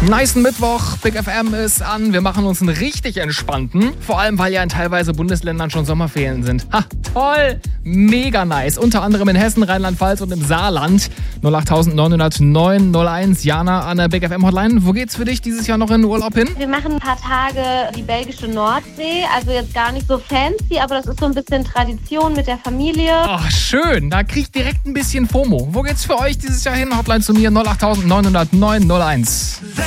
Nicen Mittwoch, Big FM ist an. Wir machen uns einen richtig entspannten. Vor allem, weil ja in teilweise Bundesländern schon Sommerferien sind. Ha, toll! Mega nice. Unter anderem in Hessen, Rheinland-Pfalz und im Saarland. 0890901. Jana an der Big FM Hotline. Wo geht's für dich dieses Jahr noch in den Urlaub hin? Wir machen ein paar Tage die belgische Nordsee. Also jetzt gar nicht so fancy, aber das ist so ein bisschen Tradition mit der Familie. Ach, schön. Da krieg ich direkt ein bisschen FOMO. Wo geht's für euch dieses Jahr hin? Hotline zu mir 0890901.